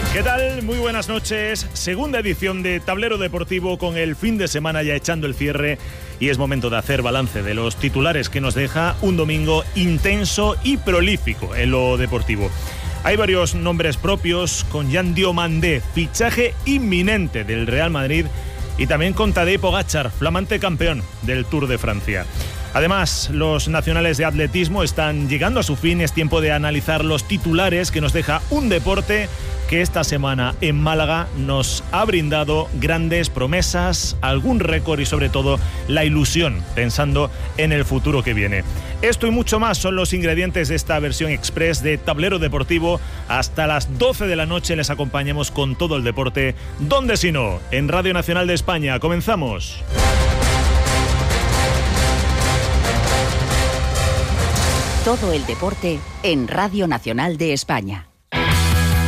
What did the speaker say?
¿Qué tal? Muy buenas noches. Segunda edición de Tablero Deportivo con el fin de semana ya echando el cierre y es momento de hacer balance de los titulares que nos deja un domingo intenso y prolífico en lo deportivo. Hay varios nombres propios con Jan Diomandé, fichaje inminente del Real Madrid, y también con Tadej Pogačar, flamante campeón del Tour de Francia. Además, los nacionales de atletismo están llegando a su fin. Es tiempo de analizar los titulares que nos deja un deporte que esta semana en Málaga nos ha brindado grandes promesas, algún récord y sobre todo la ilusión pensando en el futuro que viene. Esto y mucho más son los ingredientes de esta versión express de Tablero Deportivo. Hasta las 12 de la noche les acompañamos con todo el deporte. ¿Dónde si no? En Radio Nacional de España. Comenzamos. Todo el deporte en Radio Nacional de España.